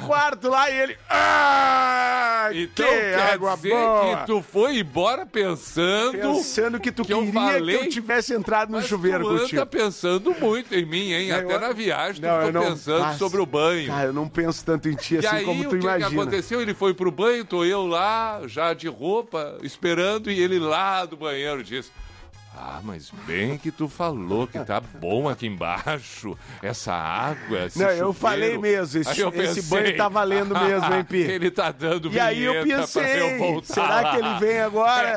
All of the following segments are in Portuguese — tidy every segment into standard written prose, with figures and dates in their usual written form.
quarto lá e ele... Então que quer água dizer boa! que tu foi embora pensando Que tu que eu queria falei, que eu tivesse entrado no mas chuveiro tu anda contigo. pensando muito em mim, hein? Não, Até eu- na viagem tu não, eu ficou não- pensando Mas, sobre o banho. Cara, eu não penso tanto em ti E assim aí, como tu o que imagina. aconteceu? Ele foi pro banho, tô eu lá, já de roupa, esperando, e ele lá do banheiro disse... Ah, mas bem que tu falou que tá bom aqui embaixo, essa água, esse Não, eu chuveiro. falei mesmo, Aí eu esse pensei, banho tá valendo mesmo, hein, Pi? Ele tá dando E aí eu vinheta pra eu pensei, voltar será lá. que ele vem agora?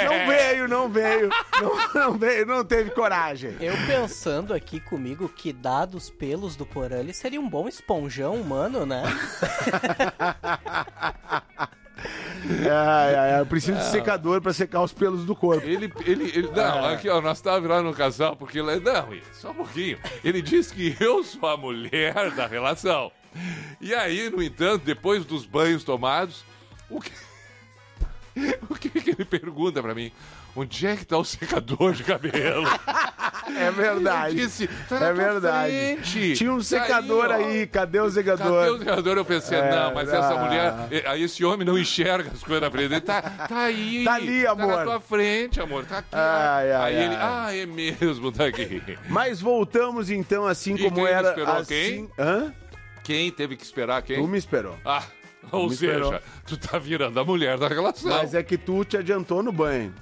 Não veio, não teve coragem. Eu pensando aqui comigo que, dados pelos do Porã, ele seria um bom esponjão humano, né? Eu preciso de secador pra secar os pelos do corpo. Não, aqui ó, nós estávamos virando um casal, porque ele, não, só um pouquinho. Ele disse que eu sou a mulher da relação. E aí, no entanto, depois dos banhos tomados, o que ele pergunta pra mim? Onde é que tá o secador de cabelo? É verdade. Eu disse, tá na É tua verdade. frente. Tinha um secador Tá aí, cadê o secador? Cadê o secador? Eu pensei, não, mas essa ah. mulher, aí esse homem não enxerga as coisas na frente dele. Tá aí. Tá ali, amor. Tá na tua frente, amor. Tá aqui. Ai, ele, é mesmo, tá aqui. Mas voltamos então, assim E como quem era. esperou assim... quem? Hã? Quem teve que esperar quem? Tu me esperou. Ou me seja, esperou. tu tá virando a mulher da relação. Mas é que tu te adiantou no banho.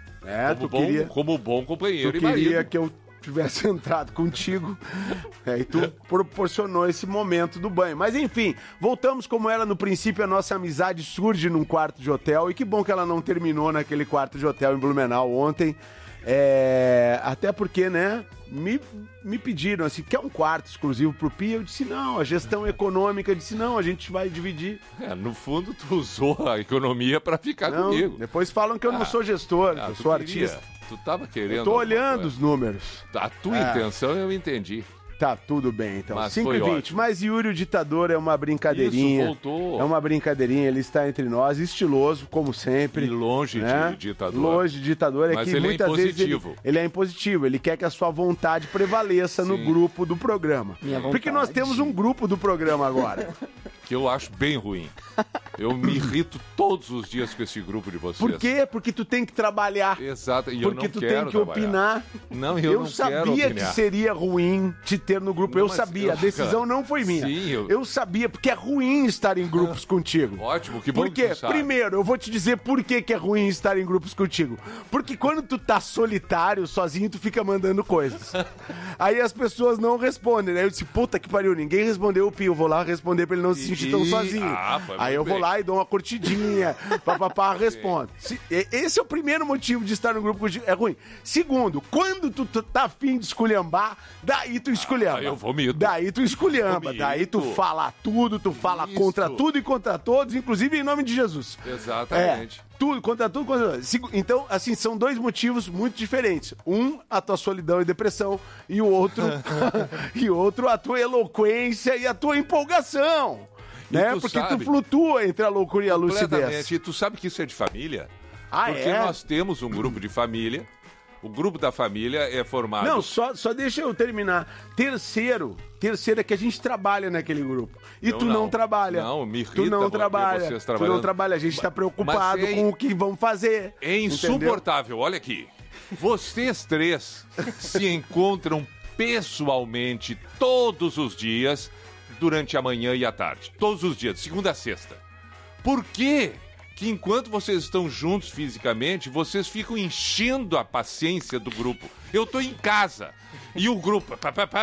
Como bom companheiro Tu e queria marido. que eu tivesse entrado contigo. E tu proporcionou esse momento do banho. Mas enfim, voltamos como era no princípio. A nossa amizade surge num quarto de hotel. E que bom que ela não terminou naquele quarto de hotel em Blumenau ontem. Até porque, né, me pediram assim, quer um quarto exclusivo pro Pia? Eu disse não, a gestão econômica disse não, a gente vai dividir. No fundo, tu usou a economia pra ficar Não, comigo. depois falam que eu não sou gestor, eu tu sou queria. artista. Tu tava querendo. Eu tô alguma olhando coisa. os números. A tua intenção eu entendi. Tá, tudo bem, então. Mas 5 foi e 20. ótimo. Mas Yuri o Ditador é uma brincadeirinha. Isso, voltou. É uma brincadeirinha, ele está entre nós, estiloso, como sempre. E longe né? de ditador. Longe de ditador. É Mas que ele é muitas vezes impositivo. ele é impositivo. Ele quer que a sua vontade prevaleça no Sim. grupo do programa. Minha Porque nós vontade. temos um grupo do programa agora. Que eu acho bem ruim. Eu me irrito todos os dias com esse grupo de vocês. Por quê? Porque tu tem que trabalhar. Exato. E eu Porque não tu quero tem que trabalhar. opinar. Não, eu não sabia quero que opinar. seria ruim te ter no grupo. Não, Eu mas sabia. eu- A decisão não foi minha. Sim, eu sabia, porque é ruim estar em grupos contigo. Ótimo, que bom Por que quê? tu sabe. Primeiro, eu vou te dizer por que é ruim estar em grupos contigo. Porque quando tu tá solitário, sozinho, tu fica mandando coisas. Aí as pessoas não respondem, né? Eu disse, puta que pariu, ninguém respondeu o Pio. Eu vou lá responder pra ele não se sentir tão sozinho. foi Aí muito eu vou bem. lá e dou uma curtidinha, papapá, respondo. Esse é o primeiro motivo de estar no grupo contigo. É ruim. Segundo, quando tu tá afim de esculhambar, daí tu esculhamba. eu vomito. Daí tu esculhamba. Vomito. Daí tu fala tudo, tu fala Isso. contra tudo e contra todos, inclusive em nome de Jesus. Exatamente. Tudo, contra tudo, contra tudo. Então, assim, são dois motivos muito diferentes. Um, a tua solidão e depressão, e o outro, a tua eloquência e a tua empolgação. Né? tu Porque sabe- tu flutua entre a loucura e a lucidez. Completamente. E tu sabe que isso é de família? Ah, Porque é? nós temos um grupo de família. O grupo da família é formado... Não, só deixa eu terminar. Terceiro é que a gente trabalha naquele grupo. E Eu tu não trabalha. Não, me Tu irrita não ver trabalha. vocês Tu não trabalhando. trabalha. A gente tá preocupado Mas é com o que vão fazer. É insuportável, olha aqui. Vocês três se encontram pessoalmente todos os dias durante a manhã e a tarde. Todos os dias, de segunda a sexta. Por quê que enquanto vocês estão juntos fisicamente, vocês ficam enchendo a paciência do grupo? Eu tô em casa e o grupo...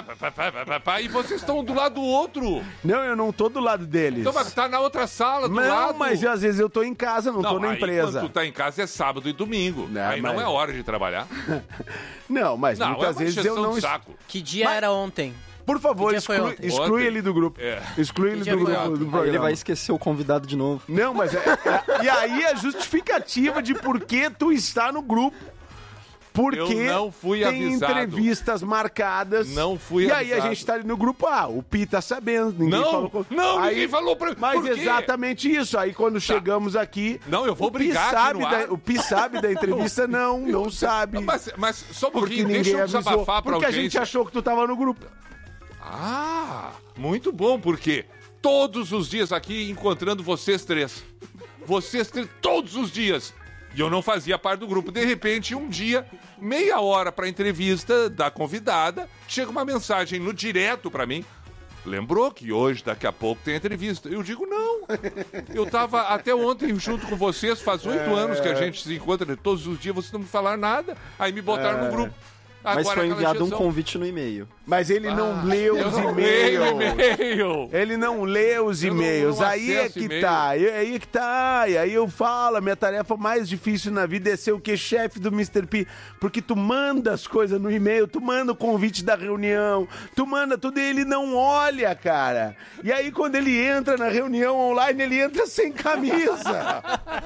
e vocês estão do lado do outro. Não, eu não tô do lado deles. Então, mas tá na outra sala, do Não, lado. mas às vezes eu tô em casa, não tô na aí empresa. quando tu tá em casa é sábado e domingo. Não, Aí não mas- é hora de trabalhar. Não, mas Não, muitas é uma vezes eu encheção não... de saco. Que dia Mas- era ontem? Por favor, Que dia foi exclui, ontem? exclui Ontem. ele do grupo. É. Exclui ele Que do dia foi grupo ontem? do Aí programa. ele vai esquecer o convidado de novo. Não, mas e aí a justificativa de por que tu está no grupo. Porque Eu não fui tem avisado. entrevistas marcadas. Não fui E aí a avisado. gente tá ali no grupo, o Pi tá sabendo, ninguém Não, falou. ninguém falou pra... Mas Por quê? Tá. exatamente isso. Aí quando chegamos aqui... Não, eu vou o Pi brigar aqui sabe no ar. O Pi sabe da entrevista? não sabe. Mas só um Porque pouquinho, ninguém deixa eu avisou. desabafar pra Porque a gente audiência. achou que tu tava no grupo. Ah, muito bom, porque todos os dias aqui encontrando vocês três. Vocês três, todos os dias. E eu não fazia parte do grupo. De repente, um dia, meia hora pra entrevista da convidada, chega uma mensagem no direto pra mim. Lembrou que hoje, daqui a pouco, tem entrevista? Eu digo, não. Eu tava até ontem junto com vocês, faz 8 anos que a gente se encontra todos os dias, vocês não me falaram nada. Aí me botaram no grupo. Mas Agora, foi aquela enviado um injeção. convite no e-mail. Mas ele não leu Eu os não leio e-mails. e-mail. Ele não lê os Eu não e-mails. Aí é acesso que e-mail. tá. Aí é que tá. E aí eu falo, a minha tarefa mais difícil na vida é ser o que? Chefe do Mr. P. Porque tu manda as coisas no e-mail, tu manda o convite da reunião, tu manda tudo e ele não olha, cara. E aí quando ele entra na reunião online, ele entra sem camisa.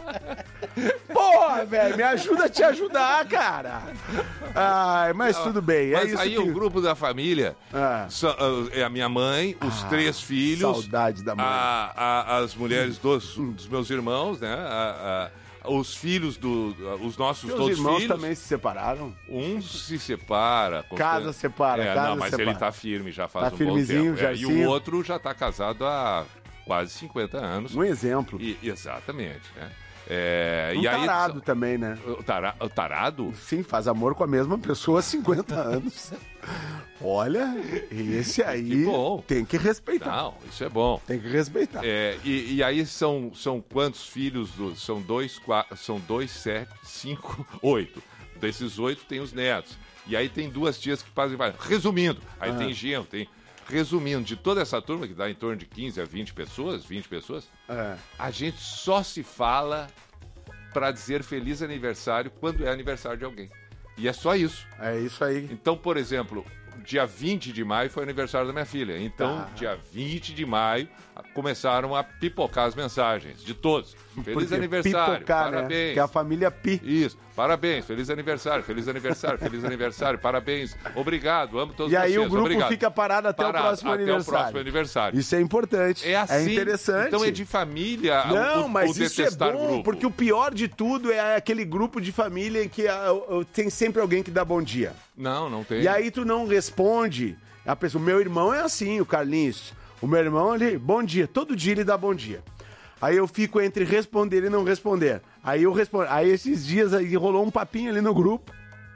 Porra, velho, me ajuda a te ajudar, cara. Ai, mas tudo bem. É Mas isso aí que... o grupo da família Ah. é a minha mãe, os 3 filhos. saudade da mãe. As mulheres dos meus irmãos, né? Os filhos os nossos Meus todos irmãos filhos. também se separaram. Um se separa. Casa separa, casa não, mas separa. ele tá firme já faz Tá um firmezinho, bom tempo. E Jairzinho. o outro já tá casado há quase 50 anos. Um exemplo. Exatamente, né? Um tarado também, né? O tarado? Sim, faz amor com a mesma pessoa há 50 anos. Olha, esse aí Que bom. tem que respeitar. Não, isso é bom. Tem que respeitar. E aí são quantos filhos? São 2, 7, 5, 8. Desses 8 tem os netos. E aí tem 2 tias que fazem... Resumindo, aí tem genro, tem... Resumindo, de toda essa turma, que dá em torno de 15 a 20 pessoas, a gente só se fala pra dizer feliz aniversário quando é aniversário de alguém. E é só isso. É isso aí. Então, por exemplo, dia 20 de maio foi aniversário da minha filha. Então, dia 20 de maio, começaram a pipocar as mensagens de todos. Feliz Porque aniversário, pipocar, parabéns. né? Que é a família Pi. Isso, parabéns, feliz aniversário, feliz aniversário, parabéns, obrigado, amo todos E vocês, aí o grupo obrigado. fica parado até o próximo aniversário. Isso é importante. É assim, interessante. Então é de família Não, mas o isso é detestar bom, grupo. porque o pior de tudo é aquele grupo de família em que tem sempre alguém que dá bom dia. Não tem. E aí tu não responde. A pessoa, meu irmão é assim, o Carlinhos. O meu irmão ali, bom dia. Todo dia ele dá bom dia. Aí eu fico entre responder e não responder. Aí eu respondo. Aí esses dias aí rolou um papinho ali no grupo.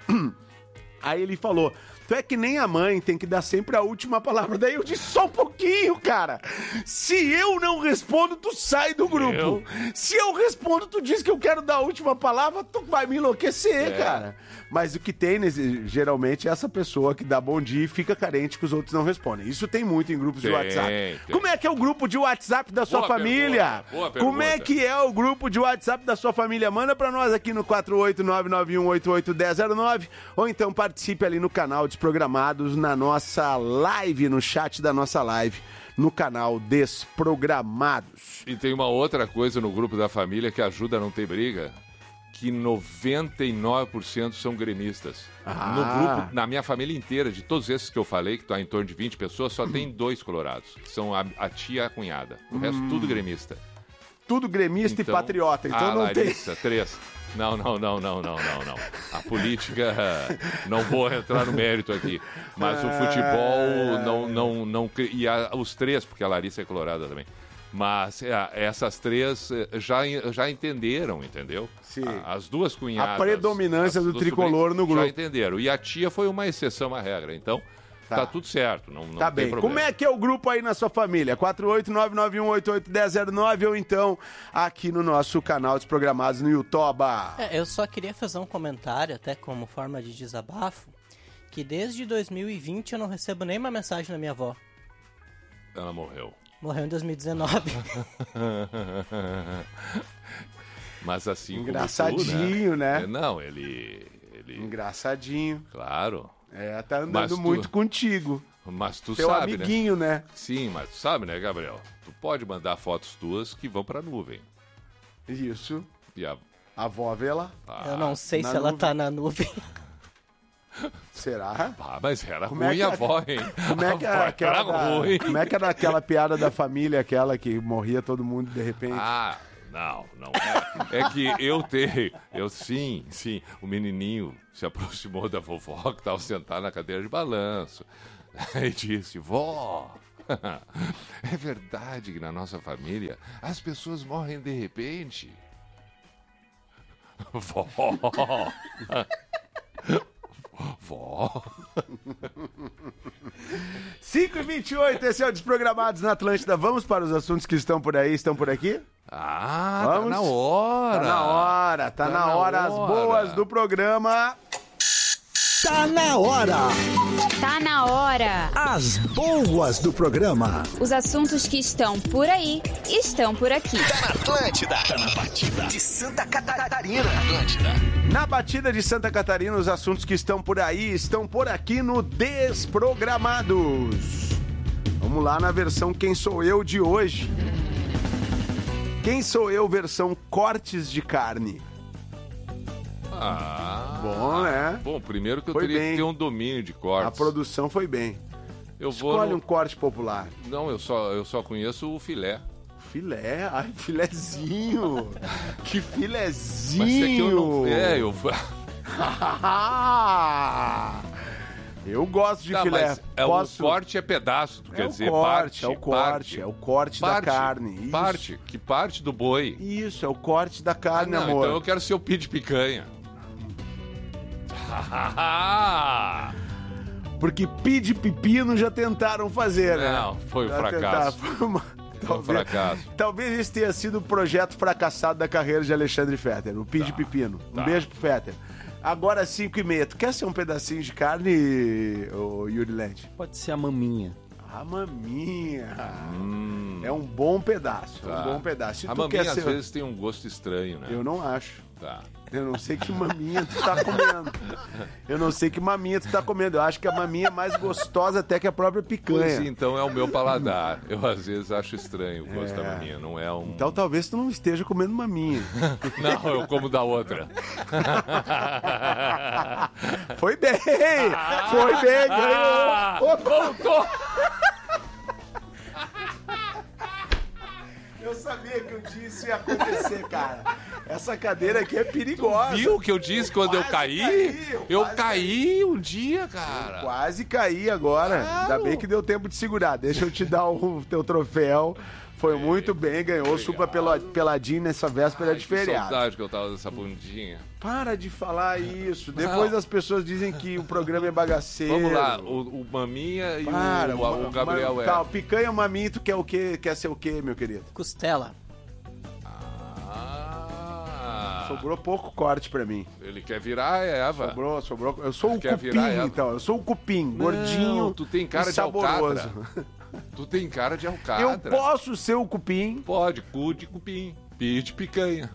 Aí ele falou: tu é que nem a mãe, tem que dar sempre a última palavra. Daí eu disse: só um pouquinho, cara. Se eu não respondo, tu sai do grupo. Se eu respondo, tu diz que eu quero dar a última palavra, tu vai me enlouquecer, cara. Mas o que tem, geralmente, é essa pessoa que dá bom dia e fica carente que os outros não respondem. Isso tem muito em grupos de WhatsApp. Tem. Como é que é o grupo de WhatsApp da sua família? Boa Como é pergunta. que é o grupo de WhatsApp da sua família? Manda pra nós aqui no 48991881009 ou então participe ali no canal Desprogramados, na nossa live, no chat da nossa live, no canal Desprogramados. E tem uma outra coisa no grupo da família que ajuda a não ter briga, que 99% são gremistas. No grupo, na minha família inteira, de todos esses que eu falei, que está em torno de 20 pessoas, só tem 2 colorados, que são a tia e a cunhada. O resto tudo gremista. Tudo gremista e patriota, então não Larissa, 3. Não. A política, não vou entrar no mérito aqui. Mas o futebol não e os 3, porque a Larissa é colorada também. Mas essas 3 já entenderam, entendeu? Sim. As 2 cunhadas. A predominância do tricolor no grupo. Já entenderam. E a tia foi uma exceção à regra. Então, tá tudo certo. Não Tá tem bem. problema. Como é que é o grupo aí na sua família? 48991881009 ou então aqui no nosso canal Desprogramados no YouTube. Eu só queria fazer um comentário, até como forma de desabafo, que desde 2020 eu não recebo nenhuma mensagem da minha avó. Ela morreu. Morreu em 2019. Mas assim como Engraçadinho, tu, né? Não, ele... Engraçadinho. Claro. Tá andando muito contigo. Mas tu Teu sabe, amiguinho, né? Sim, mas tu sabe, né, Gabriel? Tu pode mandar fotos tuas que vão pra nuvem. Isso. E a avó vê lá. Eu não sei na se ela nuvem. tá na nuvem. Será? mas era Como é ruim que a é- avó, hein? Como é que A avó é aquela, era ruim. como é que era aquela piada da família, aquela que morria todo mundo de repente? Não é. É que sim, o menininho se aproximou da vovó que estava sentada na cadeira de balanço. E disse: vó, É verdade que na nossa família as pessoas morrem de repente? Vó. Vó. 5h28, esse é o Desprogramados na Atlântida. Vamos para os assuntos que estão por aí, estão por aqui? Ah, Vamos? tá na hora. Tá na hora. As boas do programa. Tá na hora. Tá na hora. As boas do programa. Os assuntos que estão por aí estão por aqui. Tá na Atlântida. Tá na batida de Santa Catarina. Atlântida. Na batida de Santa Catarina, os assuntos que estão por aí estão por aqui no Desprogramados. Vamos lá na versão Quem Sou Eu de hoje. Quem Sou Eu versão cortes de carne. Bom, né? Bom, primeiro que eu Foi teria bem. que ter um domínio de cortes. A produção foi bem. Eu Escolhe vou um corte popular. Não, eu só conheço o filé. Filé? Ai, filézinho. Que filézinho. Mas é que eu não... Eu gosto de Tá, filé. mas Posso... o corte é pedaço, tu quer dizer, parte. É o corte da carne. Isso. Parte, que parte do boi. Isso, é o corte da carne, Não, amor. então eu quero ser o pide picanha. Porque pide pepino já tentaram fazer, né? Não, foi um Já fracasso. tentaram. Foi um fracasso. Talvez esse tenha sido o projeto fracassado da carreira de Alexandre Fetter, o Pide Pepino. Um beijo pro Fetter. Agora 5h30. Tu quer ser um pedacinho de carne, ô Yuri Lente? Pode ser a maminha. A maminha. É um bom pedaço. É um bom pedaço. Se A tu maminha quer às ser... vezes tem um gosto estranho, né? Eu não acho. Tá. Eu não sei que maminha tu tá comendo. Eu não sei que maminha tu tá comendo. Eu acho que a maminha é mais gostosa até que a própria picanha. Pois então é o meu paladar. Eu às vezes acho estranho o gosto da maminha. Não é um... Então talvez tu não esteja comendo maminha. Não, eu como da outra. Foi bem! Foi bem, ganhou! Voltou! Eu sabia que um dia isso ia acontecer, cara. Essa cadeira aqui é perigosa. Viu o que eu disse quando eu caí? Eu caí um dia, cara. Quase caí agora. Claro. Ainda bem que deu tempo de segurar. Deixa eu te dar o teu troféu. Foi muito bem, ganhou super peladinho nessa véspera de Que feriado. saudade que eu tava dessa bundinha. Para de falar isso. Depois as pessoas dizem que o programa é bagaceiro. Vamos lá, o Maminha e o Gabriel Calma, picanha, maminha, tu quer o quê? Quer ser o quê, meu querido? Costela. Sobrou pouco corte pra mim. Ele quer virar a Eva. Sobrou. Eu sou o Quer cupim, virar ela? então. Eu sou o cupim, gordinho. Tu tem cara e de saboroso. alcatra. Tu tem cara de alcatra. Eu posso ser o cupim. Pode, cu de cupim. Pi de picanha.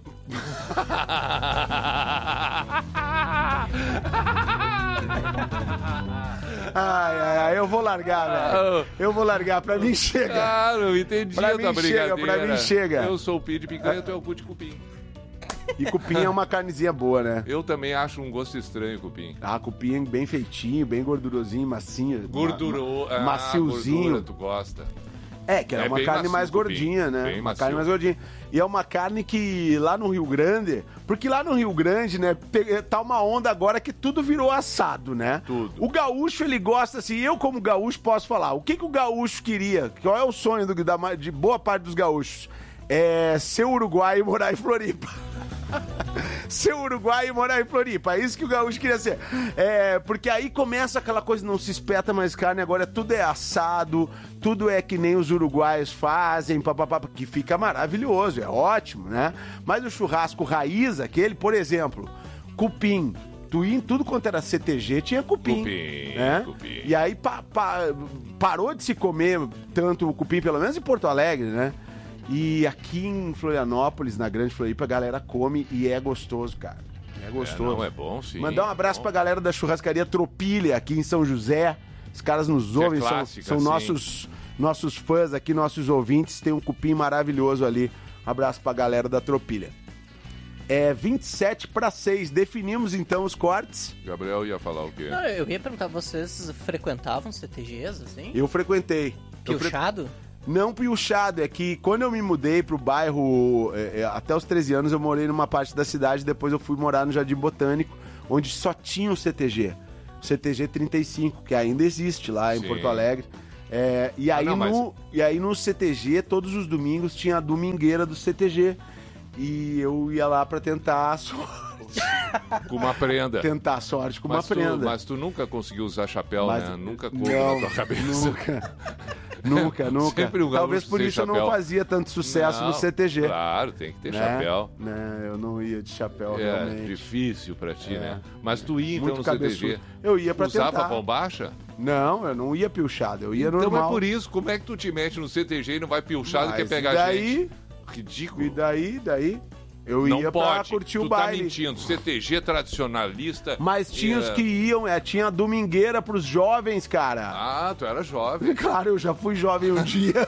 Ai, eu vou largar, velho. Eu vou largar, pra mim chega. Claro, eu entendi Pra a tua mim chega, brincadeira. pra mim chega. Eu sou o pi de picanha, tu é o cu de cupim. E cupim é uma carnezinha boa, né? Eu também acho um gosto estranho, cupim. Ah, cupim é bem feitinho, bem gordurosinho, macinho. Ah, maciozinho. gordura, tu gosta. É, que é uma bem carne macio, mais cupim. gordinha, né? Bem Uma macio. carne mais gordinha. E é uma carne que lá no Rio Grande... Porque lá no Rio Grande, né, tá uma onda agora que tudo virou assado, né? Tudo. O gaúcho, ele gosta assim... Eu, como gaúcho, posso falar. O que o gaúcho queria? Qual é o sonho de boa parte dos gaúchos? É ser uruguaio e morar em Floripa. Ser uruguaio e morar em Floripa. É isso que o gaúcho queria ser. É, porque aí começa aquela coisa, não se espeta mais carne, agora tudo é assado, tudo é que nem os uruguaios fazem, papapá, que fica maravilhoso, é ótimo, né? Mas o churrasco raiz, aquele, por exemplo, cupim. Em tudo quanto era CTG tinha cupim. Né? Cupim. E aí parou de se comer tanto o cupim, pelo menos em Porto Alegre, né? E aqui em Florianópolis, na Grande Floripa, a galera come e é gostoso, cara. É gostoso. Não, é bom, sim. Mandar um abraço pra galera da churrascaria Tropilha, aqui em São José. Os caras nos ouvem, clássica, são nossos fãs aqui, nossos ouvintes. Tem um cupim maravilhoso ali. Um abraço pra galera da Tropilha. É 27/6. Definimos então os cortes. Gabriel ia falar o quê? Não, eu ia perguntar, vocês frequentavam CTGs, assim? Eu frequentei. Piochado? Não piochado, é que quando eu me mudei pro bairro, até os 13 anos eu morei numa parte da cidade, depois eu fui morar no Jardim Botânico, onde só tinha o CTG. O CTG 35, que ainda existe lá em Sim. Porto Alegre. E aí no CTG, todos os domingos, tinha a domingueira do CTG. E eu ia lá pra tentar com uma prenda. Tentar sorte com uma prenda. Mas tu nunca conseguiu usar chapéu, né? Nunca coube na tua cabeça. Nunca. Sempre um Talvez por isso chapéu. Eu não fazia tanto sucesso no CTG. Claro, tem que ter chapéu. Eu não ia de chapéu, realmente. É difícil pra ti, né? Mas tu ia então no cabeçudo. CTG. Eu ia pra tentar. Usava bombacha? Não, eu não ia pilchado, eu ia normal. Então é por isso, como é que tu te mete no CTG e não vai pilchado e quer pegar gente? Ridículo. E daí? Eu ia pra curtir o baile. Tá mentindo, CTG tradicionalista. Mas tinha os que iam, tinha a domingueira pros jovens, cara. Ah, tu era jovem. Claro, eu já fui jovem um dia.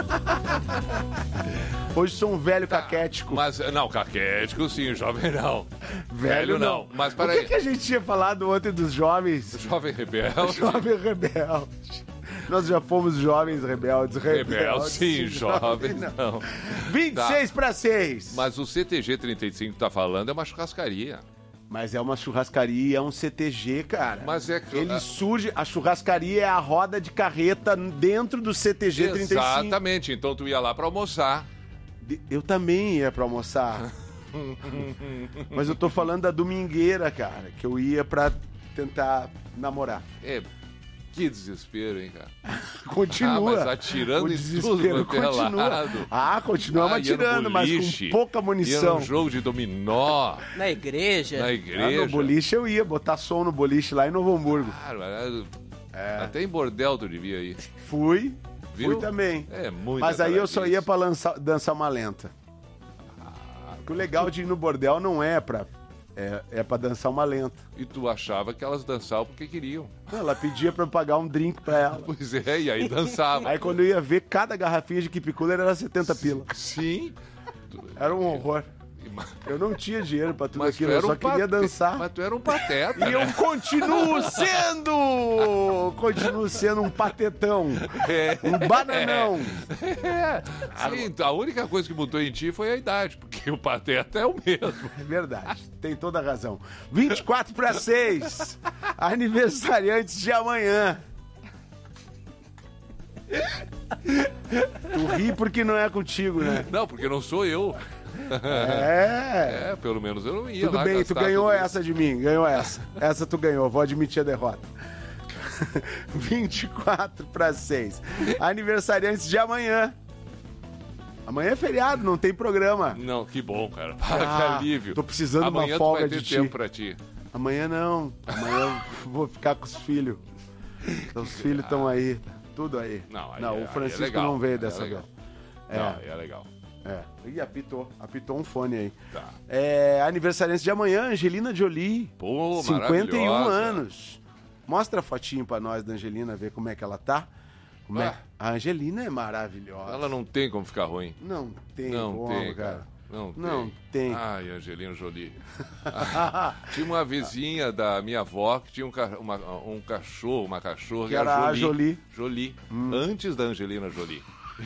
Hoje sou um velho caquético. Mas, não, caquético sim, jovem não. Velho não. Mas para O que a gente tinha falado ontem dos jovens? Jovem rebelde. Jovem rebelde. Nós já fomos jovens rebeldes. Rebeldes, sim, jovens não. 26 para 6. Mas o CTG 35 que tá falando é uma churrascaria. Mas é uma churrascaria, é um CTG, cara. Mas é que... Ele surge... A churrascaria é a roda de carreta dentro do CTG 35. Exatamente. Então tu ia lá pra almoçar. Eu também ia pra almoçar. Mas eu tô falando da domingueira, cara. Que eu ia pra tentar namorar. Que desespero, hein, cara? Continua. Mas atirando o desespero continua. Continuamos atirando, mas com pouca munição. Ia no jogo de dominó. Na igreja. No boliche eu ia, botar som no boliche lá em Novo Hamburgo. Claro, até em bordel tu devia ir. Fui Viu? também. Muito mas aí eu só ia pra dançar uma lenta. O legal de ir no bordel não é pra... É pra dançar uma lenta. E tu achava que elas dançavam porque queriam. Ela pedia pra eu pagar um drink pra ela. Pois é, e aí dançava. Aí quando eu ia ver, cada garrafinha de Keep Cooler era 70 pila. Sim. Era um horror. Eu não tinha dinheiro pra tudo mas aquilo, eu só queria dançar. Mas tu era um pateta, E eu continuo sendo um patetão. Um bananão. Sim, a única coisa que mudou em ti foi a idade, porque o pateta é o mesmo. É verdade, tem toda a razão. 24 para 6, aniversariantes de amanhã. Tu ri porque não é contigo, né? Não, porque não sou eu. Pelo menos eu não ia. Tudo lá bem, tu ganhou essa de mim, ganhou essa. Essa tu ganhou, vou admitir a derrota. 24 para 6. Aniversariantes de amanhã. Amanhã é feriado, não tem programa. Não, que bom, cara. Que alívio. Tô precisando de uma folga de ti. Amanhã tu vai ter tempo pra ti. Amanhã não. Amanhã eu vou ficar com os filhos. Os filhos estão aí. Tudo aí. Não, o Francisco não veio dessa vez. É legal. Ih, apitou um fone aí. Tá. Aniversariante de amanhã, Angelina Jolie. Pô, 51 anos. Mostra a fotinho pra nós da Angelina, ver como é que ela tá. A Angelina é maravilhosa. Ela não tem como ficar ruim. Não tem como, cara. Não tem. Ai, Angelina Jolie. Tinha uma vizinha da minha avó que tinha um cachorro, uma cachorra que era a Jolie. Antes da Angelina Jolie.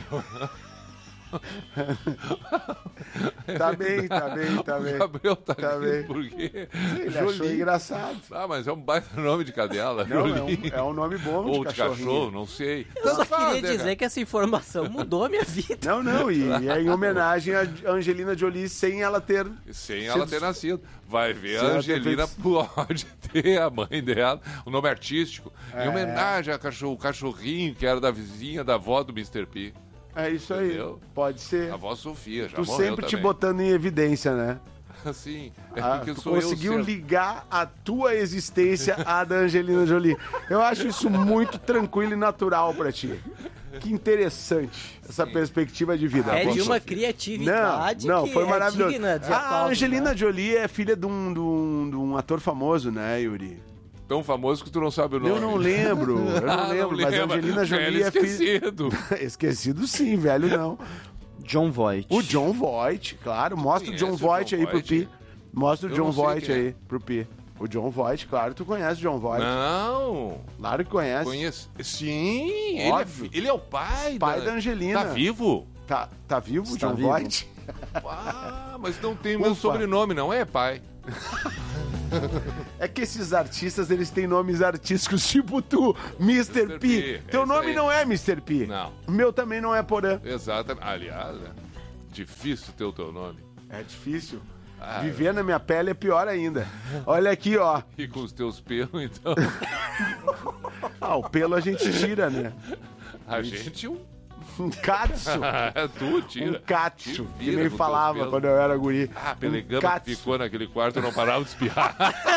Tá bem. O Gabriel tá bem. Por quê? Ele achou engraçado. Mas é um baita nome de cadela. Não, é um nome bom ou de cachorro, não sei. Eu só queria dizer que essa informação mudou a minha vida. Não, e é em homenagem a Angelina Jolie sem ela ter nascido. Vai ver, a Angelina pode ter a mãe dela, o nome artístico, em homenagem ao cachorrinho que era da vizinha, da avó do Mr. P. É isso aí. Entendeu? Pode ser. A avó Sofia, já tu morreu sempre também. te botando em evidência, né? Sim. Tu conseguiu ligar a tua existência à da Angelina Jolie. Eu acho isso muito tranquilo e natural pra ti. Que interessante essa perspectiva de vida. É de uma criatividade que foi maravilhoso. digna de a aplauso, Angelina né? Jolie é filha de um ator famoso, né, Yuri? Tão famoso que tu não sabe o nome. Eu não lembro, mas a Angelina Jolie é esquecido. Esquecido sim, velho não. John Voight. O John Voight, claro. Mostra o John Voight aí pro Pi. Mostra o John Voight aí pro Pi. O John Voight, claro, tu conhece o John Voight. Não. Claro que conhece. Conheço. Sim, ele é o pai da Angelina. Tá vivo? Tá vivo o John Voight? Mas não tem o meu sobrenome, não é, pai? É que esses artistas, eles têm nomes artísticos tipo tu, Mr. P. Teu nome não é Mr. P. Não. O meu também não é Porã. Exatamente. Aliás, é difícil ter o teu nome. É difícil. Viver na minha pele é pior ainda. Olha aqui, ó. E com os teus pelos, então. O pelo a gente tira, né? A gente Um catsu. Tu tira. Um catsu. Te Que vira nem com falava teus pelos. quando eu era guri. Pelegama que catsu. ficou naquele quarto, eu não parava de espirrar.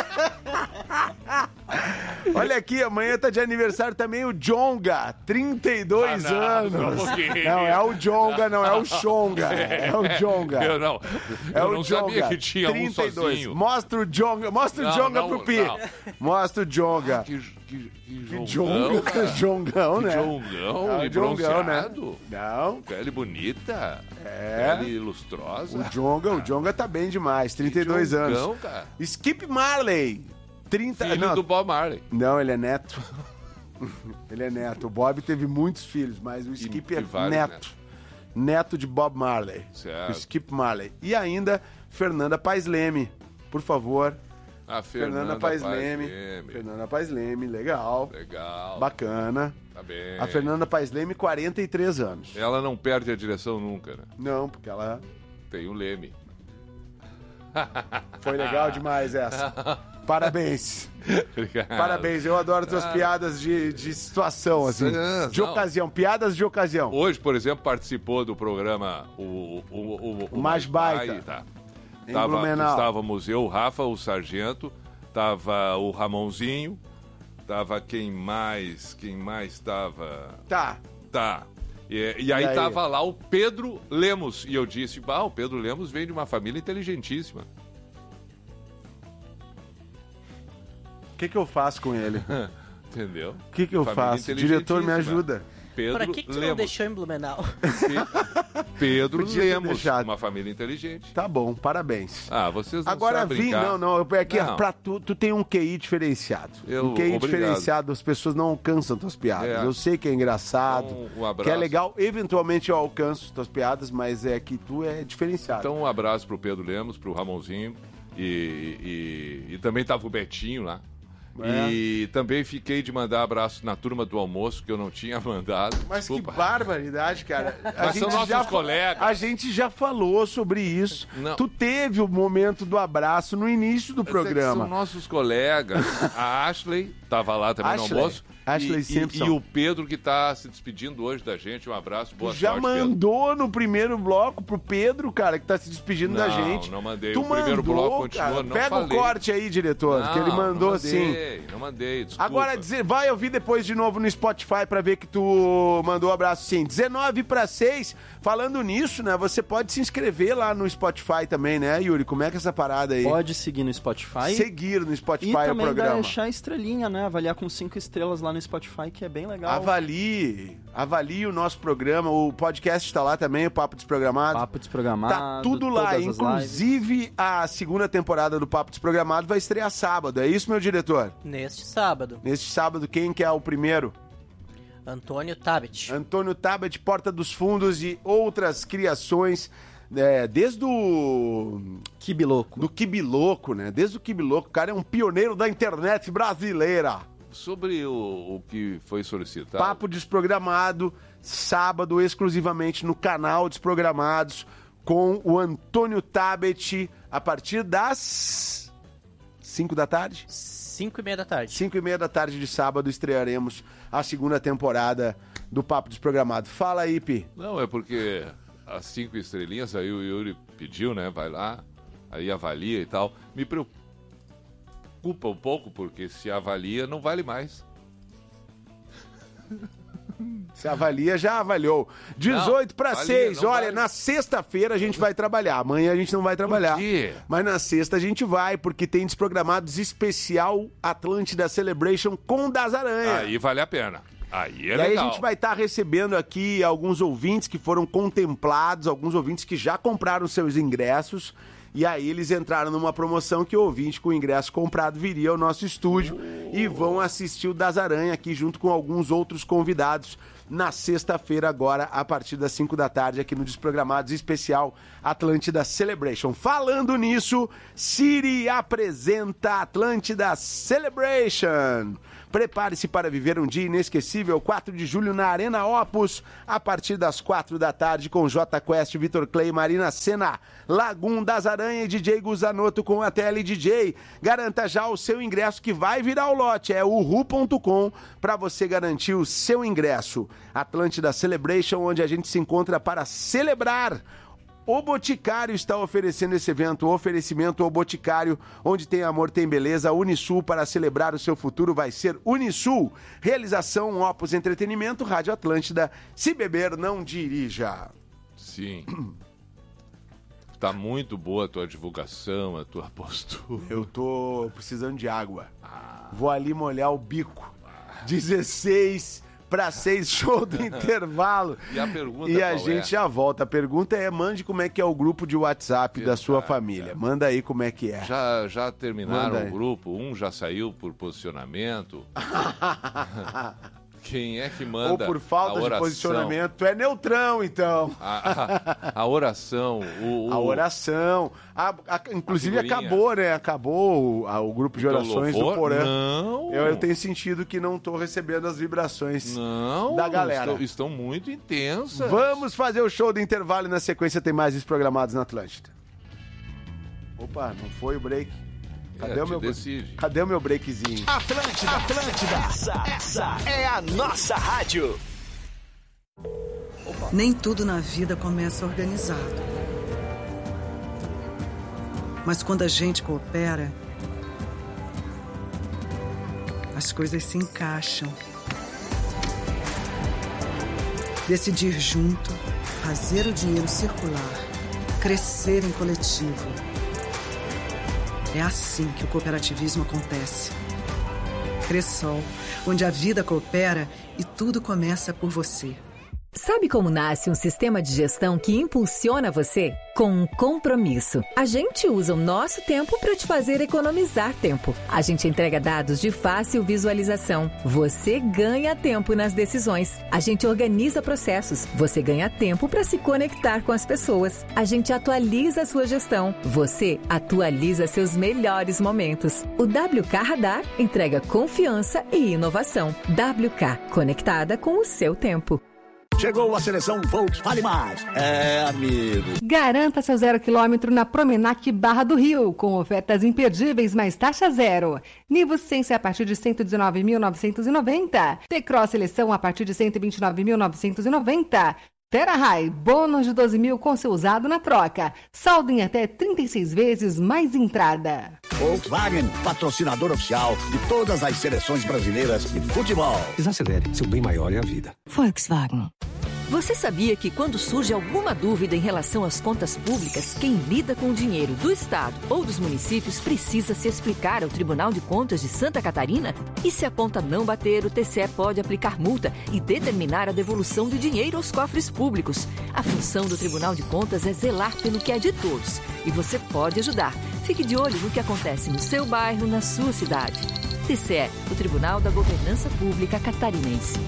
Olha aqui, amanhã tá de aniversário também o Jonga, 32 anos. só um pouquinho. Não, é o Jonga, não é o Xonga. É o Jonga. Eu não, É eu o não sabia Jonga, que tinha 32. um sozinho. Mostra o Jonga, Não, Jonga não, pro Pi. não. Mostra o Jonga. Que Jongão, jongão, cara. Jongão, né? Jongão, É e o Jongão, né? bronzeado. Não, Pele bonita. É. Pele lustrosa. o Jonga tá bem demais, 32 anos. Jongão, cara. Skip Marley, 30... Filho não, do Bob Marley. não, ele é neto. Ele é neto. O Bob teve muitos filhos, mas o Skip é vários neto. Neto de Bob Marley. Certo. O Skip Marley. E ainda, Fernanda Paes Leme, por favor. A Fernanda Paes Leme. Fernanda Paes Leme, legal. Legal. Bacana. Tá bem. A Fernanda Paes Leme, 43 anos. Ela não perde a direção nunca, né? Não, porque ela Tem o Leme. foi legal demais essa. Parabéns. Obrigado. Parabéns, eu adoro tuas piadas de situação, assim. De Não. ocasião, piadas de ocasião. Hoje, por exemplo, participou do programa o Mais Baita. Em Blumenau. Estávamos eu, o Rafa, o Sargento, tava o Ramonzinho, tava quem mais tava... Tá. Tá. E aí tava lá o Pedro Lemos. E eu disse, o Pedro Lemos vem de uma família inteligentíssima. O que eu faço com ele? Entendeu? O que eu Família faço? Diretor, me ajuda. Pedro Pra que tu não Lemos. deixou em Blumenau? Pedro Podia ter Lemos, deixado. uma família inteligente. Tá bom, parabéns. Vocês não Agora sabem vim, brincar. não, é que Não. pra tu tem um QI diferenciado. Um QI obrigado. diferenciado, as pessoas não alcançam tuas piadas. É. Eu sei que é engraçado, Então, um abraço. que é legal, eventualmente eu alcanço tuas piadas, mas é que tu é diferenciado. Então um abraço pro Pedro Lemos, pro Ramonzinho e também tava o Betinho lá. É. E também fiquei de mandar abraço na turma do almoço, que eu não tinha mandado. Mas Desculpa. que barbaridade, cara. Mas são nossos colegas. A gente já falou sobre isso. Não. Tu teve o momento do abraço no início do Mas é que programa. São nossos colegas. A Ashley tava lá também Ashley. no almoço. Ashley Simpson. E o Pedro que tá se despedindo hoje da gente. Um abraço, boa Já sorte, Pedro. mandou no primeiro bloco pro Pedro, cara, que tá se despedindo da gente. Não mandei. Tu O primeiro mandou, bloco continua, cara. não Pega falei. o corte aí, diretor, que ele mandou assim. Não mandei, desculpa. Agora, vai ouvir depois de novo no Spotify pra ver que tu mandou um abraço sim. 19:06. Falando nisso, né, você pode se inscrever lá no Spotify também, né, Yuri? Como é que é essa parada aí? Pode seguir no Spotify. Seguir no Spotify E o também programa. deixar estrelinha, né? Avaliar com 5 estrelas lá no Spotify, que é bem legal. Avalie o nosso programa. O podcast está lá também, o Papo Desprogramado. Papo Desprogramado. Tá tudo lá, todas as lives. inclusive a segunda temporada do Papo Desprogramado vai estrear sábado. É isso, meu diretor? Neste sábado, Neste sábado, quem que é o primeiro? Antônio Tabet. Antônio Tabet, Porta dos Fundos e outras criações, desde o... Kibiloco. do Kibiloco, né? Desde o Kibiloco, o cara é um pioneiro da internet brasileira. Sobre o que foi solicitado. Papo Desprogramado, sábado, exclusivamente no canal Desprogramados, com o Antônio Tabet, a partir das 5 da tarde? 5:30 da tarde. 5:30 da tarde de sábado estrearemos a segunda temporada do Papo Desprogramado. Fala aí, Pi. Não, é porque as 5 estrelinhas, aí o Yuri pediu, né? Vai lá, aí avalia e tal. Me preocupa um pouco, porque se avalia, não vale mais. Se avalia, já avaliou. 18 para avalia, 6. não Olha, vale. na sexta-feira a gente vai trabalhar. Amanhã a gente não vai trabalhar. quê? Mas na sexta a gente vai, porque tem Desprogramados especial Atlântida Celebration com Das Aranha. Aí vale a pena. Aí E aí a gente vai estar recebendo aqui alguns ouvintes que foram contemplados, alguns ouvintes que já compraram seus ingressos. E aí eles entraram numa promoção que o ouvinte com o ingresso comprado viria ao nosso estúdio e vão assistir o Das Aranha aqui junto com alguns outros convidados na sexta-feira agora, a partir das 5 da tarde, aqui no Desprogramados Especial Atlântida Celebration. Falando nisso, Siri apresenta Atlântida Celebration. Prepare-se para viver um dia inesquecível, 4 de julho na Arena Opus, a partir das 4 da tarde, com J Quest, Vitor Clay, Marina Senna, Lagum, Das Aranha e DJ Guzanoto com a TL DJ. Garanta já o seu ingresso que vai virar o lote, é uhu.com para você garantir o seu ingresso. Atlântida Celebration, onde a gente se encontra para celebrar. O Boticário está oferecendo esse evento, o oferecimento O Boticário, onde tem amor, tem beleza. Unisul, para celebrar o seu futuro, vai ser Unisul. Realização Opus Entretenimento, Rádio Atlântida. Se beber, não dirija. Sim. Tá muito boa a tua divulgação, a tua postura. Eu tô precisando de água. Vou ali molhar o bico. 16 para 6, show do intervalo. E a pergunta E a gente já volta. A pergunta é, mande como é que é o grupo de WhatsApp da sua família. Manda aí como é que é. Já terminaram o grupo? Um já saiu por posicionamento? Quem é que manda? Ou por falta de posicionamento, tu é neutrão, então. A oração. A oração. Inclusive acabou, né? Acabou o grupo de orações do Porã. Não. Eu tenho sentido que não tô recebendo as vibrações da galera. Estão muito intensas. Vamos fazer o show do intervalo e na sequência tem mais Desprogramados na Atlântida. Opa, não foi o break. Cadê o meu breakzinho? Atlântida. Essa é a nossa rádio. Nem tudo na vida começa organizado. Mas quando a gente coopera, as coisas se encaixam. Decidir junto, fazer o dinheiro circular, crescer em coletivo. É assim que o cooperativismo acontece. Cressol, onde a vida coopera e tudo começa por você. Sabe como nasce um sistema de gestão que impulsiona você? Com um compromisso. A gente usa o nosso tempo para te fazer economizar tempo. A gente entrega dados de fácil visualização. Você ganha tempo nas decisões. A gente organiza processos. Você ganha tempo para se conectar com as pessoas. A gente atualiza a sua gestão. Você atualiza seus melhores momentos. O WK Radar entrega confiança e inovação. WK, conectada com o seu tempo. Chegou a seleção Volks Vale Mais. É, amigo. Garanta seu 0 km na Promenac Barra do Rio, com ofertas imperdíveis mais taxa zero. Nivo Sense a partir de 119.990. T-Cross Seleção a partir de 129.990. Terra High, bônus de 12 mil com seu usado na troca. Saldo em até 36 vezes mais entrada. Volkswagen, patrocinador oficial de todas as seleções brasileiras de futebol. Desacelere, seu bem maior é a vida. Volkswagen. Você sabia que quando surge alguma dúvida em relação às contas públicas, quem lida com o dinheiro do Estado ou dos municípios precisa se explicar ao Tribunal de Contas de Santa Catarina? E se a conta não bater, o TCE pode aplicar multa e determinar a devolução do dinheiro aos cofres públicos. A função do Tribunal de Contas é zelar pelo que é de todos. E você pode ajudar. Fique de olho no que acontece no seu bairro, na sua cidade. TCE, o Tribunal da Governança Pública Catarinense.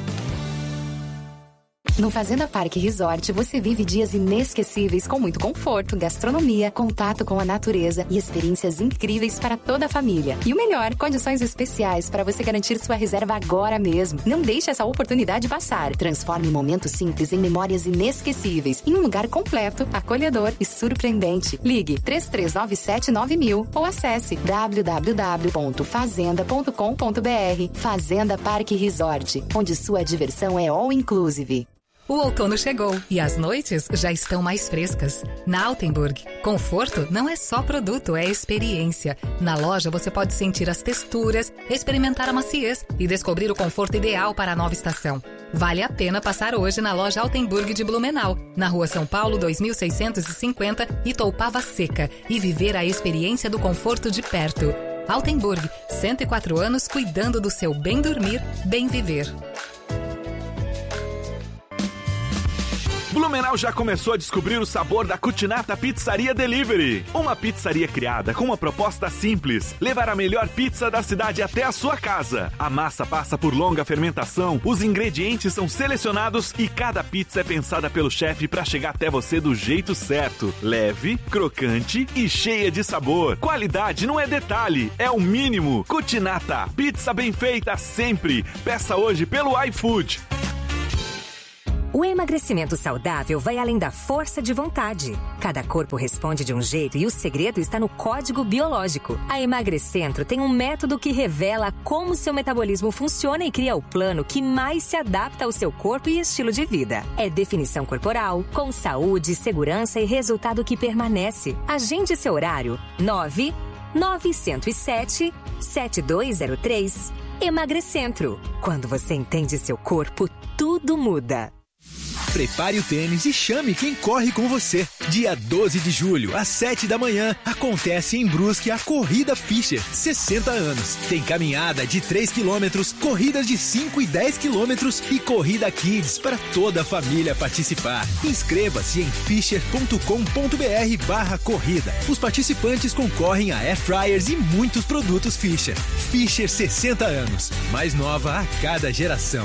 No Fazenda Parque Resort, você vive dias inesquecíveis com muito conforto, gastronomia, contato com a natureza e experiências incríveis para toda a família. E o melhor, condições especiais para você garantir sua reserva agora mesmo. Não deixe essa oportunidade passar. Transforme momentos simples em memórias inesquecíveis em um lugar completo, acolhedor e surpreendente. Ligue 3397-9000 ou acesse www.fazenda.com.br. Fazenda Parque Resort, onde sua diversão é all inclusive. O outono chegou e as noites já estão mais frescas. Na Altenburg, conforto não é só produto, é experiência. Na loja você pode sentir as texturas, experimentar a maciez e descobrir o conforto ideal para a nova estação. Vale a pena passar hoje na loja Altenburg de Blumenau, na Rua São Paulo 2650, Itoupava Seca, e viver a experiência do conforto de perto. Altenburg, 104 anos cuidando do seu bem dormir, bem viver. Blumenau já começou a descobrir o sabor da Cucinata Pizzaria Delivery. Uma pizzaria criada com uma proposta simples: levar a melhor pizza da cidade até a sua casa. A massa passa por longa fermentação, os ingredientes são selecionados e cada pizza é pensada pelo chefe para chegar até você do jeito certo. Leve, crocante e cheia de sabor. Qualidade não é detalhe, é o mínimo. Cucinata, pizza bem feita sempre. Peça hoje pelo iFood. O emagrecimento saudável vai além da força de vontade. Cada corpo responde de um jeito e o segredo está no código biológico. A Emagrecentro tem um método que revela como seu metabolismo funciona e cria o plano que mais se adapta ao seu corpo e estilo de vida. É definição corporal, com saúde, segurança e resultado que permanece. Agende seu horário. 99107-7203. Emagrecentro. Quando você entende seu corpo, tudo muda. Prepare o tênis e chame quem corre com você. Dia 12 de julho, às 7 da manhã, acontece em Brusque a Corrida Fischer, 60 anos. Tem caminhada de 3 quilômetros, corridas de 5 e 10 quilômetros e corrida Kids para toda a família participar. Inscreva-se em fischer.com.br/corrida. Os participantes concorrem a air fryers e muitos produtos Fischer. Fischer 60 anos, mais nova a cada geração.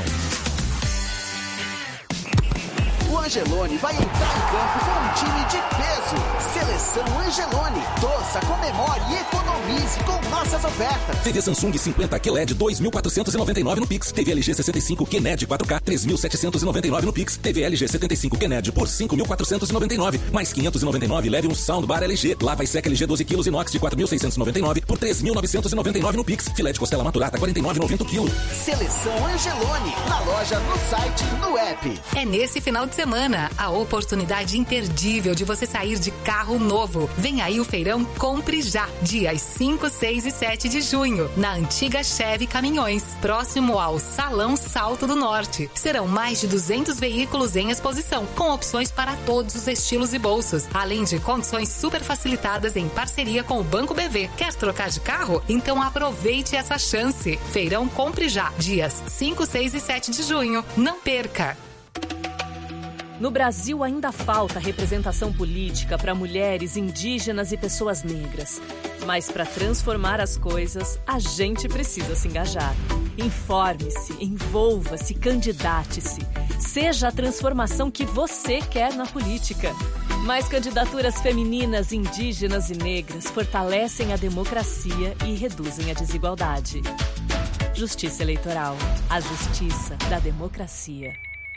O Angelone vai entrar em campo com um time de peso. Seleção Angelone. Torça, comemore e economize com nossas ofertas. TV Samsung 50 QLED 2.499 no Pix. TV LG 65 QNED 4K 3.799 no Pix. TV LG 75 QNED por 5.499. Mais 599 leve um soundbar LG. Lava e seca LG 12 kg inox de 4.699 por 3.999 no Pix. Filé de costela maturata 49,90 kg. Seleção Angelone. Na loja, no site, no app. É nesse final de semana a oportunidade imperdível de você sair de carro novo. Vem aí o feirão Compre Já, dias 5, 6 e 7 de junho, na antiga Chevy Caminhões, próximo ao Salão Salto do Norte. Serão mais de 200 veículos em exposição, com opções para todos os estilos e bolsos, além de condições super facilitadas em parceria com o Banco BV. Quer trocar de carro? Então aproveite essa chance. Feirão Compre Já, dias 5, 6 e 7 de junho. Não perca! No Brasil ainda falta representação política para mulheres, indígenas e pessoas negras. Mas para transformar as coisas, a gente precisa se engajar. Informe-se, envolva-se, candidate-se. Seja a transformação que você quer na política. Mais candidaturas femininas, indígenas e negras fortalecem a democracia e reduzem a desigualdade. Justiça Eleitoral. A justiça da democracia.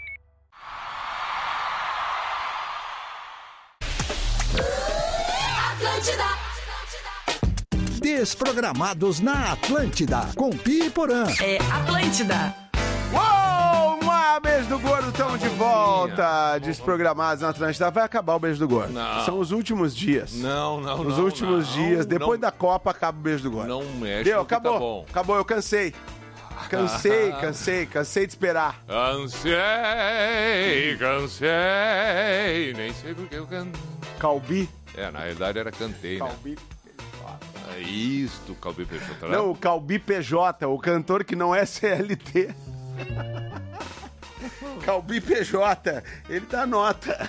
Desprogramados na Atlântida, com Pi e Porã. É Atlântida. Uou! Beijo do Gordo, estamos de volta. Desprogramados na Atlântida. Vai acabar o Beijo do Gordo. Não. São os últimos dias. Não. Os últimos dias. Depois da Copa, acaba o Beijo do Gordo. Não mexe. Deu, acabou. Tá bom. Acabou, eu cansei. Cansei de esperar. Cansei. Nem sei porque eu canto. Calbi? Na realidade era cantei, Calbi. né? É isto, Calbi PJ. Não, o Calbi PJ, o cantor que não é CLT. Calbi PJ, ele dá nota.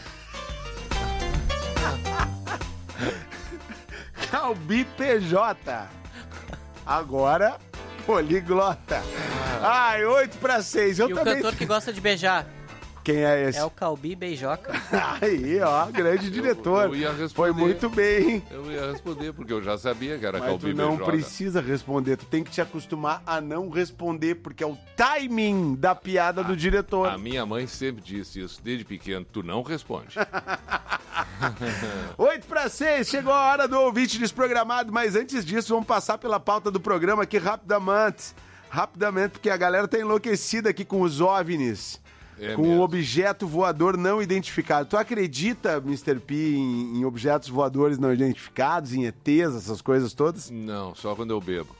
Calbi PJ. Agora, poliglota. Ai, 8-6. Eu e também... o cantor que gosta de beijar. Quem é esse? É o Calbi Beijoca. Aí, ó, grande diretor. Eu ia responder. Foi muito bem, hein? Eu ia responder, porque eu já sabia que era Calbi Mas tu não Beijoca. precisa responder, tu tem que te acostumar a não responder, porque é o timing da piada do diretor. A minha mãe sempre disse isso, desde pequeno, tu não responde. 8-6, chegou a hora do ouvinte desprogramado, mas antes disso, vamos passar pela pauta do programa aqui rapidamente, porque a galera tá enlouquecida aqui com os OVNIs. Com um objeto voador não identificado. Tu acredita, Mr. P, em objetos voadores não identificados, em ETs, essas coisas todas? Não, só quando eu bebo.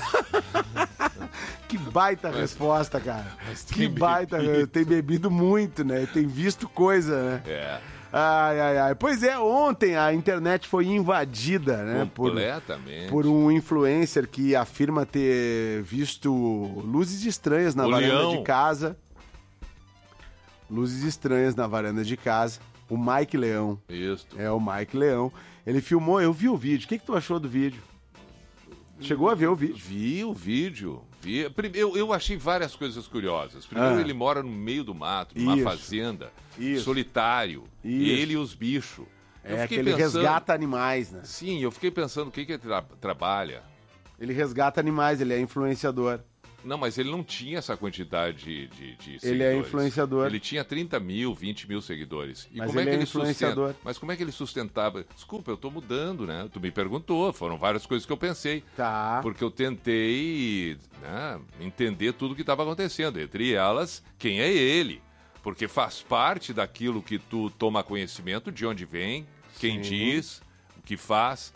Que baita resposta, cara. Que baita. Tem bebido muito, né? Tem visto coisa, né? Ai. Pois é, ontem a internet foi invadida, né? Completamente. Por um influencer que afirma ter visto luzes estranhas na varanda de casa. luzes estranhas na varanda de casa. O Mike Leão. Isso. É, o Mike Leão. Ele filmou, eu vi o vídeo. O que tu achou do vídeo? Chegou a ver o vídeo? Vi o vídeo. Eu achei várias coisas curiosas. Primeiro, ele mora no meio do mato, numa fazenda, solitário. Ele e os bichos. É, que ele resgata animais, né? Sim, eu fiquei pensando o que ele trabalha. Ele resgata animais, ele é influenciador. Não, mas ele não tinha essa quantidade de seguidores. Ele é influenciador. Ele tinha 30 mil, 20 mil seguidores. E mas como ele é que é influenciador. Mas como é que ele sustentava? Desculpa, eu tô mudando, né? Tu me perguntou, foram várias coisas que eu pensei. Tá. Porque eu tentei, né, entender tudo que estava acontecendo. Entre elas, quem é ele? Porque faz parte daquilo que tu toma conhecimento, de onde vem, quem diz, o que faz...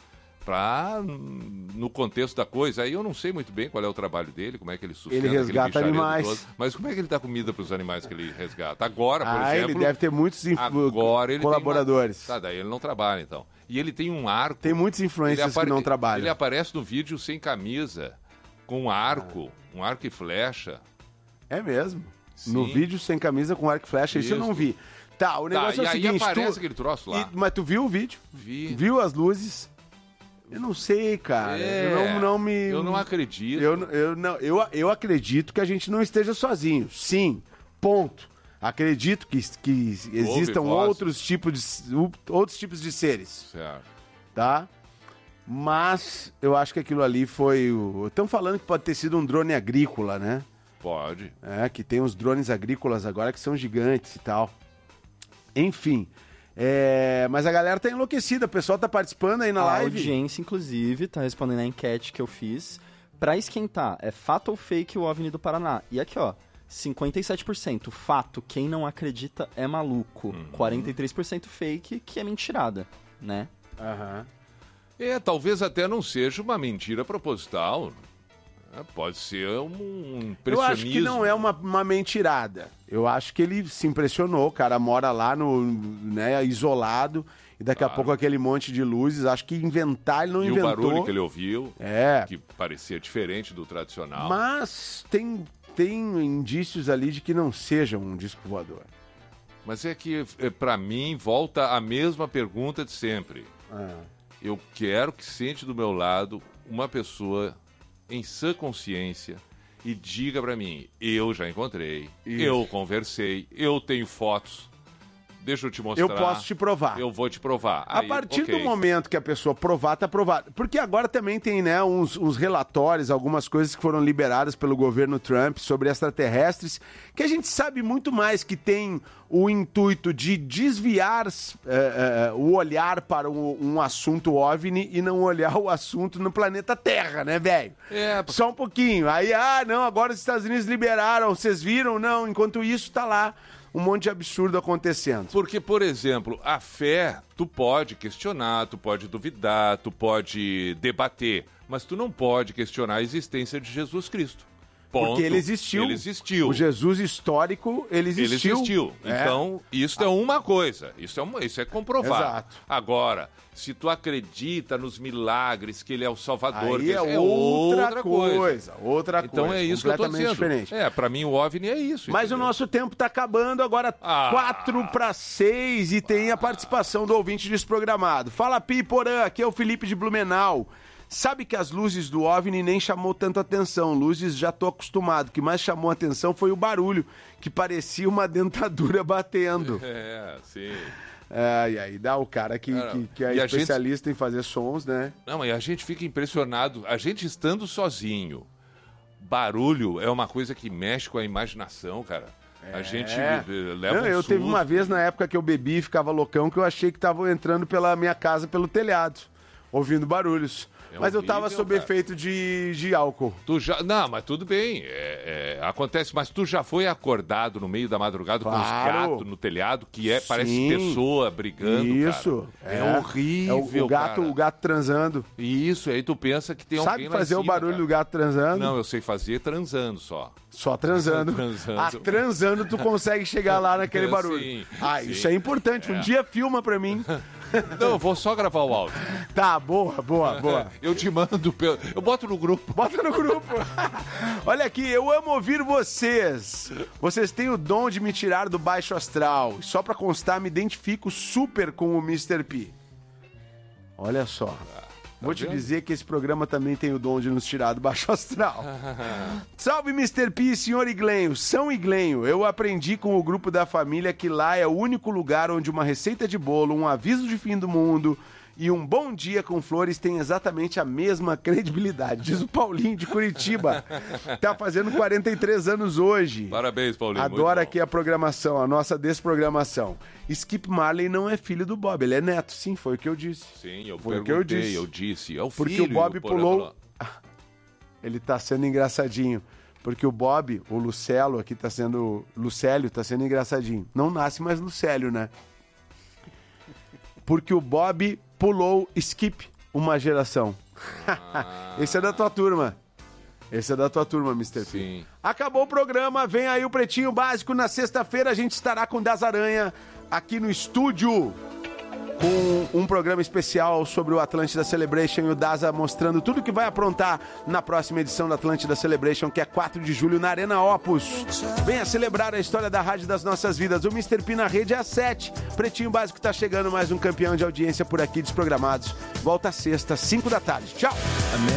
no contexto da coisa. Aí eu não sei muito bem qual é o trabalho dele, como é que ele sustenta. Ele resgata animais. Todo, mas como é que ele dá comida para os animais que ele resgata? Agora, por exemplo... ele deve ter muitos colaboradores. Tá, daí ele não trabalha, então. E ele tem um arco... Tem muitos influencers que não trabalham. Ele aparece no vídeo sem camisa, com um arco e flecha. É mesmo? Sim. No vídeo sem camisa com arco e flecha, isso eu não vi. Tá, o negócio é o seguinte... E aí aparece aquele troço lá. Mas tu viu o vídeo? Vi. Viu as luzes? Eu não sei, cara. Eu não acredito. Eu acredito que a gente não esteja sozinho. Sim, ponto. Acredito que existam outros tipos de seres. Certo. Tá? Mas eu acho que aquilo ali foi... Estão falando que pode ter sido um drone agrícola, né? Pode. É, que tem os drones agrícolas agora que são gigantes e tal. Enfim... mas a galera tá enlouquecida, o pessoal tá participando aí na live. A audiência, inclusive, tá respondendo a enquete que eu fiz. Pra esquentar, é fato ou fake o OVNI do Paraná? E aqui, ó, 57% fato, quem não acredita é maluco. 43% fake, que é mentirada, né? Aham. Talvez até não seja uma mentira proposital. Pode ser um impressionismo. Eu acho que não é uma mentirada. Eu acho que ele se impressionou. O cara mora lá isolado. E daqui a pouco aquele monte de luzes. Acho que inventar ele não inventou. E o barulho que ele ouviu, que parecia diferente do tradicional. Mas tem indícios ali de que não seja um disco voador. Mas é que, pra mim, volta a mesma pergunta de sempre. Eu quero que sente do meu lado uma pessoa... em sã consciência e diga pra mim, eu já encontrei, eu conversei, eu tenho fotos, deixa eu te mostrar. Eu posso te provar. Eu vou te provar. A partir do momento que a pessoa provar, tá provado. Porque agora também tem, né, uns relatórios, algumas coisas que foram liberadas pelo governo Trump sobre extraterrestres, que a gente sabe muito mais que tem o intuito de desviar o olhar para um assunto OVNI e não olhar o assunto no planeta Terra, né, velho? Só um pouquinho. Aí, não, agora os Estados Unidos liberaram, vocês viram? Não, enquanto isso tá lá um monte de absurdo acontecendo. Porque, por exemplo, a fé, tu pode questionar, tu pode duvidar, tu pode debater, mas tu não pode questionar a existência de Jesus Cristo. Ponto. Porque ele existiu. Ele existiu. O Jesus histórico, ele existiu. Ele existiu. Então, isso é uma coisa. Isso é comprovado. Exato. Agora, se tu acredita nos milagres, que ele é o Salvador... Aí é outra coisa. Então é isso que eu tô dizendo. Diferente. Pra mim o OVNI é isso. Mas entendeu? O nosso tempo tá acabando, agora 4:06 e tem a participação do ouvinte desprogramado. Fala, Pi Porã, aqui é o Felipe de Blumenau. Sabe que as luzes do OVNI nem chamou tanto atenção, luzes já tô acostumado. O que mais chamou atenção foi o barulho, que parecia uma dentadura batendo. Sim. E aí dá o cara que é especialista em fazer sons, né? Não, e a gente fica impressionado, a gente estando sozinho, barulho é uma coisa que mexe com a imaginação, cara. A gente leva eu teve uma vez na época que eu bebi e ficava loucão, que eu achei que estavam entrando pela minha casa pelo telhado, ouvindo barulhos. Mas eu tava sob efeito de álcool. Não, mas tudo bem. Acontece, mas tu já foi acordado no meio da madrugada com os gatos no telhado, que parece pessoa brigando, isso, cara. É horrível, o gato transando. Isso, aí tu pensa que tem alguém lá em cima. Sabe fazer o barulho do gato transando? Não, eu sei fazer transando só. Só transando. Transando tu consegue chegar lá naquele barulho. Sim, isso é importante. Um dia filma pra mim. Não, eu vou só gravar o áudio. Tá, boa. Eu te mando, eu boto no grupo. Bota no grupo. Olha aqui, eu amo ouvir vocês. Vocês têm o dom de me tirar do baixo astral. Só pra constar, me identifico super com o Mr. P. Olha só. Vou te dizer que esse programa também tem o dom de nos tirar do baixo astral. Salve, Mr. P e Sr. Iglenho. São Iglenho, eu aprendi com o grupo da família que lá é o único lugar onde uma receita de bolo, um aviso de fim do mundo e um bom dia com flores tem exatamente a mesma credibilidade. Diz o Paulinho de Curitiba. Tá fazendo 43 anos hoje. Parabéns, Paulinho. Adora aqui a programação, a nossa desprogramação. Skip Marley não é filho do Bob, ele é neto. Sim, foi o que eu disse. Sim, eu foi perguntei, eu disse. É o porque filho. O Bob pulou... Ele tá sendo engraçadinho. Porque o Bob, o Lucélio aqui tá sendo... Lucélio tá sendo engraçadinho. Não nasce mais Lucélio, né? Porque o Bob pulou Skip uma geração. Esse é da tua turma. Esse é da tua turma, Mr. P. Acabou o programa, vem aí o Pretinho Básico. Na sexta-feira a gente estará com Das Aranha aqui no estúdio com um programa especial sobre o Atlântida Celebration e o Daza mostrando tudo que vai aprontar na próxima edição da Atlântida Celebration, que é 4 de julho na Arena Opus. Venha celebrar a história da rádio das nossas vidas. O Mr. P na rede é às 7. Pretinho Básico tá chegando, mais um campeão de audiência por aqui, Desprogramados. Volta sexta, 5 da tarde. Tchau!